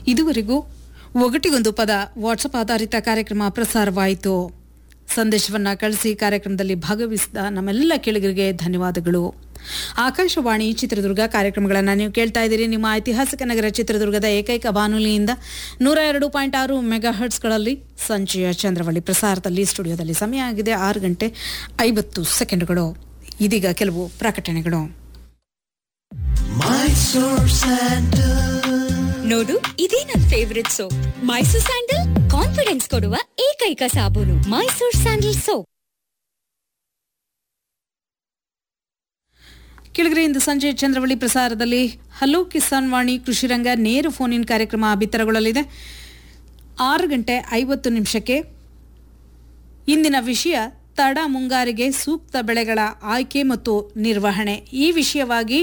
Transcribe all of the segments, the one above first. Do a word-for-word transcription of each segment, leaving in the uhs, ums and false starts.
ಇದುವರೆಗೂ ಒಗಟಿಗೊಂದು ಪದ ವಾಟ್ಸಪ್ ಆಧಾರಿತ ಕಾರ್ಯಕ್ರಮ ಪ್ರಸಾರವಾಯಿತು. ಸಂದೇಶವನ್ನು ಕಳಿಸಿ ಕಾರ್ಯಕ್ರಮದಲ್ಲಿ ಭಾಗವಹಿಸಿದ ನಮ್ಮೆಲ್ಲ ಕೇಳುಗರಿಗೆ ಧನ್ಯವಾದಗಳು. ಆಕಾಶವಾಣಿ ಚಿತ್ರದುರ್ಗ ಕಾರ್ಯಕ್ರಮಗಳನ್ನು ನೀವು ಕೇಳ್ತಾ ಇದ್ದೀರಿ. ನಿಮ್ಮ ಐತಿಹಾಸಿಕ ನಗರ ಚಿತ್ರದುರ್ಗದ ಏಕೈಕ ಬಾನುಲಿಯಿಂದ ನೂರ ಎರಡು ಪಾಯಿಂಟ್ ಆರು ಮೆಗಾ ಹರ್ಟ್ಸ್ಗಳಲ್ಲಿ ಸಂಜೆಯ ಚಂದ್ರವಳ್ಳಿ ಪ್ರಸಾರದಲ್ಲಿ ಸ್ಟುಡಿಯೋದಲ್ಲಿ ಸಮಯ ಆಗಿದೆ ಆರು ಗಂಟೆ ಐವತ್ತು ಸೆಕೆಂಡ್ಗಳು. ಇದೀಗ ಕೆಲವು ಪ್ರಕಟಣೆಗಳು. ನೋಡು, ಇದೇ ನನ್ favourite soap. Mysore sandal confidence ಕೊಡುವ ಏಕೈಕ ಸಾಬೂನು. Mysore sandal soap. ಕೆಳಗರೆ ಇಂದು ಸಂಜೆ ಚಂದ್ರವಳ್ಳಿ ಪ್ರಸಾರದಲ್ಲಿ ಹಲೋ ಕಿಸಾನ್ ವಾಣಿ ಕೃಷಿರಂಗ ನೇರ ಫೋನ್ ಇನ್ ಕಾರ್ಯಕ್ರಮ ಬಿತ್ತರಗೊಳ್ಳಲಿದೆ. ಆರು ಗಂಟೆ ಐವತ್ತು ನಿಮಿಷಕ್ಕೆ ಇಂದಿನ ವಿಷಯ ತಡ ಮುಂಗಾರಿಗೆ ಸೂಕ್ತ ಬೆಳೆಗಳ ಆಯ್ಕೆ ಮತ್ತು ನಿರ್ವಹಣೆ. ಈ ವಿಷಯವಾಗಿ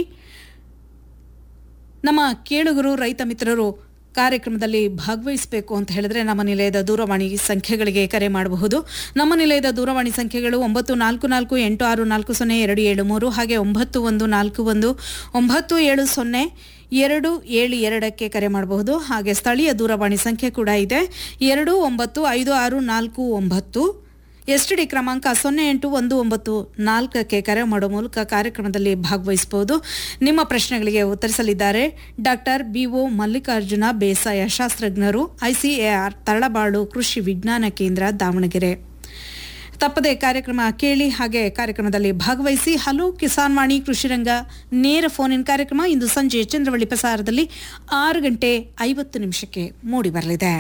ನಮ್ಮ ಕೇಳುಗರು ರೈತ ಮಿತ್ರರು ಕಾರ್ಯಕ್ರಮದಲ್ಲಿ ಭಾಗವಹಿಸಬೇಕು ಅಂತ ಹೇಳಿದ್ರೆ ನಮ್ಮ ನಿಲಯದ ದೂರವಾಣಿ ಸಂಖ್ಯೆಗಳಿಗೆ ಕರೆ ಮಾಡಬಹುದು. ನಮ್ಮ ನಿಲಯದ ದೂರವಾಣಿ ಸಂಖ್ಯೆಗಳು ಒಂಬತ್ತು ನಾಲ್ಕು ನಾಲ್ಕು ಎಂಟು ಆರು ನಾಲ್ಕು ಸೊನ್ನೆ ಎರಡು ಏಳು ಮೂರು ಹಾಗೆ ಒಂಬತ್ತು ಒಂದು ನಾಲ್ಕು ಒಂದು ಒಂಬತ್ತು ಏಳು ಸೊನ್ನೆ ಎರಡು ಏಳು ಎರಡಕ್ಕೆ ಕರೆ ಮಾಡಬಹುದು. ಹಾಗೆ ಸ್ಥಳೀಯ ದೂರವಾಣಿ ಸಂಖ್ಯೆ ಕೂಡ ಇದೆ, ಎರಡು ಒಂಬತ್ತು ಐದು ಆರು ನಾಲ್ಕು ಒಂಬತ್ತು. ಎಸ್ ಟಿ ಡಿ ಕ್ರಮಾಂಕ ಸೊನ್ನೆ ಎಂಟು ಒಂದು ಒಂಬತ್ತು ನಾಲ್ಕಕ್ಕೆ ಕರೆ ಮಾಡುವ ಮೂಲಕ ಕಾರ್ಯಕ್ರಮದಲ್ಲಿ ಭಾಗವಹಿಸಬಹುದು. ನಿಮ್ಮ ಪ್ರಶ್ನೆಗಳಿಗೆ ಉತ್ತರಿಸಲಿದ್ದಾರೆ ಡಾಕ್ಟರ್ ಬಿ ಒ ಮಲ್ಲಿಕಾರ್ಜುನ, ಬೇಸಾಯ ಶಾಸ್ತ್ರಜ್ಞರು, ಐಸಿಎಆರ್ ತರಳಬಾಳು ಕೃಷಿ ವಿಜ್ಞಾನ ಕೇಂದ್ರ, ದಾವಣಗೆರೆ. ತಪ್ಪದೆ ಕಾರ್ಯಕ್ರಮ ಕೇಳಿ ಹಾಗೆ ಕಾರ್ಯಕ್ರಮದಲ್ಲಿ ಭಾಗವಹಿಸಿ. ಹಲೋ ಕಿಸಾನ್ ವಾಣಿ ಕೃಷಿರಂಗ ನೇರ ಫೋನ್ ಇನ್ ಕಾರ್ಯಕ್ರಮ ಇಂದು ಸಂಜೆ ಚಂದ್ರವಳ್ಳಿ ಪ್ರಸಾರದಲ್ಲಿ ಆರು ಗಂಟೆ ಐವತ್ತು ನಿಮಿಷಕ್ಕೆ ಮೂಡಿ ಬರಲಿದೆ.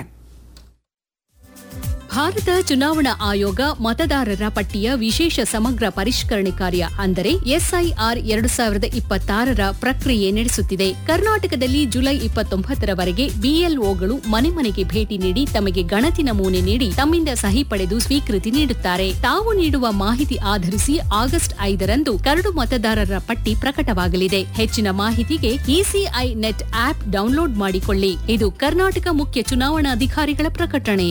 ಭಾರತ ಚುನಾವಣಾ ಆಯೋಗ ಮತದಾರರ ಪಟ್ಟಿಯ ವಿಶೇಷ ಸಮಗ್ರ ಪರಿಷ್ಕರಣೆ ಕಾರ್ಯ ಅಂದರೆ ಎಸ್ಐಆರ್ ಎರಡು ಸಾವಿರದ ಇಪ್ಪತ್ತಾರರ ಪ್ರಕ್ರಿಯೆ ನಡೆಸುತ್ತಿದೆ. ಕರ್ನಾಟಕದಲ್ಲಿ ಜುಲೈ ಇಪ್ಪತ್ತೊಂಬತ್ತರವರೆಗೆ ಬಿಎಲ್ಒಗಳು ಮನೆ ಮನೆಗೆ ಭೇಟಿ ನೀಡಿ ತಮಗೆ ಗಣತಿ ನಮೂನೆ ನೀಡಿ ತಮ್ಮಿಂದ ಸಹಿ ಪಡೆದು ಸ್ವೀಕೃತಿ ನೀಡುತ್ತಾರೆ. ತಾವು ನೀಡುವ ಮಾಹಿತಿ ಆಧರಿಸಿ ಆಗಸ್ಟ್ ಐದರಂದು ಕರಡು ಮತದಾರರ ಪಟ್ಟಿ ಪ್ರಕಟವಾಗಲಿದೆ. ಹೆಚ್ಚಿನ ಮಾಹಿತಿಗೆ ಇಸಿಐ ನೆಟ್ ಆಪ್ ಡೌನ್ಲೋಡ್ ಮಾಡಿಕೊಳ್ಳಿ. ಇದು ಕರ್ನಾಟಕ ಮುಖ್ಯ ಚುನಾವಣಾಧಿಕಾರಿಗಳ ಪ್ರಕಟಣೆ.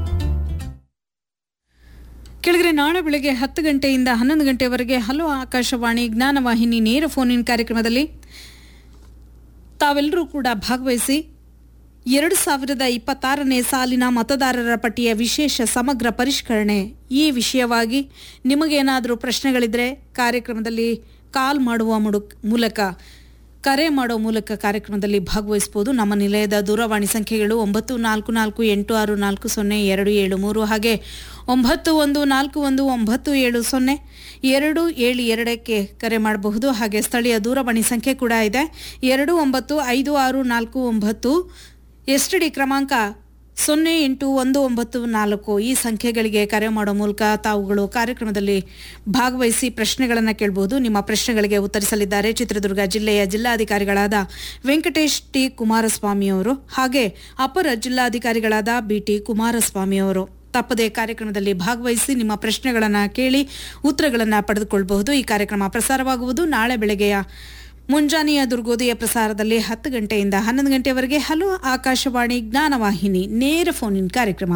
ಕೆಳಗರೆ ನಾಳೆ ಬೆಳಗ್ಗೆ ಹತ್ತು ಗಂಟೆಯಿಂದ ಹನ್ನೊಂದು ಗಂಟೆವರೆಗೆ ಹಲೋ ಆಕಾಶವಾಣಿ ಜ್ಞಾನವಾಹಿನಿ ನೇರ ಫೋನ್ ಇನ್ ಕಾರ್ಯಕ್ರಮದಲ್ಲಿ ತಾವೆಲ್ಲರೂ ಕೂಡ ಭಾಗವಹಿಸಿ ಎರಡು ಸಾವಿರದ ಇಪ್ಪತ್ತಾರನೇ ಸಾಲಿನ ಮತದಾರರ ಪಟ್ಟಿಯ ವಿಶೇಷ ಸಮಗ್ರ ಪರಿಷ್ಕರಣೆ ಈ ವಿಷಯವಾಗಿ ನಿಮಗೇನಾದರೂ ಪ್ರಶ್ನೆಗಳಿದ್ರೆ ಕಾರ್ಯಕ್ರಮದಲ್ಲಿ ಕಾಲ್ ಮಾಡುವ ಮೂಲಕ ಕರೆ ಮಾಡೋ ಮೂಲಕ ಕಾರ್ಯಕ್ರಮದಲ್ಲಿ ಭಾಗವಹಿಸಬಹುದು. ನಮ್ಮ ನಿಲಯದ ದೂರವಾಣಿ ಸಂಖ್ಯೆಗಳು ಒಂಬತ್ತು ನಾಲ್ಕು ನಾಲ್ಕು ಎಂಟು ಆರು ನಾಲ್ಕು ಸೊನ್ನೆ ಎರಡು ಏಳು ಮೂರು ಹಾಗೆ ಒಂಬತ್ತು ಒಂದು ನಾಲ್ಕು ಒಂದು ಒಂಬತ್ತು ಏಳು ಸೊನ್ನೆ ಎರಡು ಏಳು ಎರಡಕ್ಕೆ ಕರೆ ಮಾಡಬಹುದು. ಹಾಗೆ ಸ್ಥಳೀಯ ದೂರವಾಣಿ ಸಂಖ್ಯೆ ಕೂಡ ಇದೆ, ಎರಡು ಒಂಬತ್ತು ಐದು ಆರು ನಾಲ್ಕು ಒಂಬತ್ತು. ಎಸ್ ಟಿ ಡಿ ಕ್ರಮಾಂಕ ಸೊನ್ನೆ ಎಂಟು ಒಂದು ಒಂಬತ್ತು ನಾಲ್ಕು. ಈ ಸಂಖ್ಯೆಗಳಿಗೆ ಕರೆ ಮಾಡೋ ಮೂಲಕ ತಾವುಗಳು ಕಾರ್ಯಕ್ರಮದಲ್ಲಿ ಭಾಗವಹಿಸಿ ಪ್ರಶ್ನೆಗಳನ್ನು ಕೇಳಬಹುದು. ನಿಮ್ಮ ಪ್ರಶ್ನೆಗಳಿಗೆ ಉತ್ತರಿಸಲಿದ್ದಾರೆ ಚಿತ್ರದುರ್ಗ ಜಿಲ್ಲೆಯ ಜಿಲ್ಲಾಧಿಕಾರಿಗಳಾದ ವೆಂಕಟೇಶ್ ಟಿ ಕುಮಾರಸ್ವಾಮಿ ಅವರು ಹಾಗೆ ಅಪರ ಜಿಲ್ಲಾಧಿಕಾರಿಗಳಾದ ಬಿ ಟಿ ಕುಮಾರಸ್ವಾಮಿ ಅವರು. ತಪ್ಪದೆ ಕಾರ್ಯಕ್ರಮದಲ್ಲಿ ಭಾಗವಹಿಸಿ ನಿಮ್ಮ ಪ್ರಶ್ನೆಗಳನ್ನು ಕೇಳಿ ಉತ್ತರಗಳನ್ನು ಪಡೆದುಕೊಳ್ಳಬಹುದು. ಈ ಕಾರ್ಯಕ್ರಮ ಪ್ರಸಾರವಾಗುವುದು ನಾಳೆ ಬೆಳಗ್ಗೆಯ ಮುಂಜಾನೆಯ ದುರ್ಗೋದಯ ಪ್ರಸಾರದಲ್ಲಿ ಹತ್ತು ಗಂಟೆಯಿಂದ ಹನ್ನೊಂದು ಗಂಟೆವರೆಗೆ ಹಲೋ ಆಕಾಶವಾಣಿ ಜ್ಞಾನವಾಹಿನಿ ನೇರ ಫೋನ್ ಇನ್ ಕಾರ್ಯಕ್ರಮ.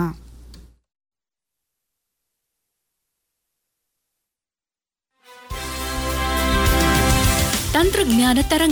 ತಂತ್ರಜ್ಞಾನ ತರಂಗ